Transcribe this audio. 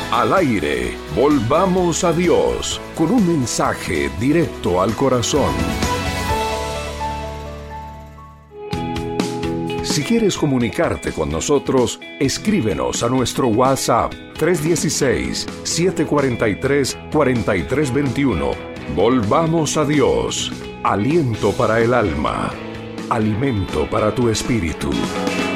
Al aire, volvamos a Dios, con un mensaje directo al corazón. Si quieres comunicarte con nosotros, escríbenos a nuestro WhatsApp 316-743-4321. Volvamos a Dios, aliento para el alma, alimento para tu espíritu.